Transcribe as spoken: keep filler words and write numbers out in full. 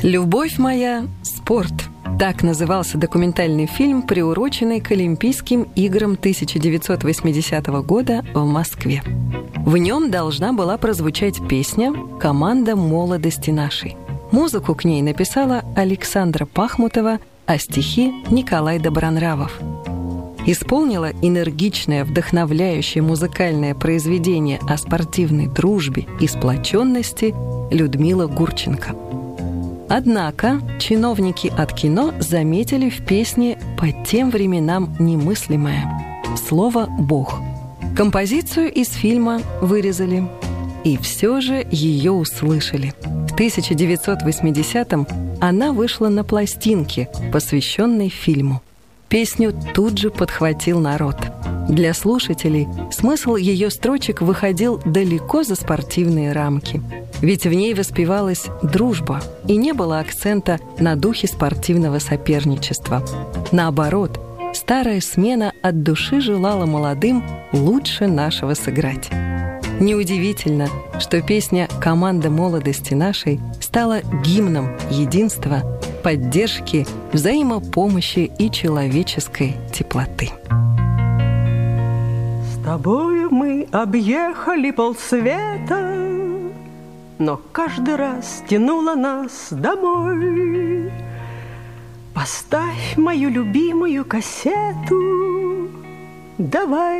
«Любовь моя – спорт». Так назывался документальный фильм, приуроченный к Олимпийским играм тысяча девятьсот восьмидесятого года в Москве. В нем должна была прозвучать песня «Команда молодости нашей». Музыку к ней написала Александра Пахмутова, а стихи – Николай Добронравов. Исполнила энергичное, вдохновляющее музыкальное произведение о спортивной дружбе и сплоченности Людмила Гурченко. Однако чиновники от кино заметили в песне по тем временам немыслимое слово «Бог». Композицию из фильма вырезали, и все же ее услышали. В тысяча девятьсот восьмидесятом она вышла на пластинке, посвященной фильму. Песню тут же подхватил народ. Для слушателей смысл ее строчек выходил далеко за спортивные рамки. Ведь в ней воспевалась дружба, и не было акцента на духе спортивного соперничества. Наоборот, старая смена от души желала молодым лучше нашего сыграть. Неудивительно, что песня «Команда молодости нашей» стала гимном единства, поддержки, взаимопомощи и человеческой теплоты. С тобою мы объехали полсвета, но каждый раз тянуло нас домой. Поставь мою любимую кассету, давай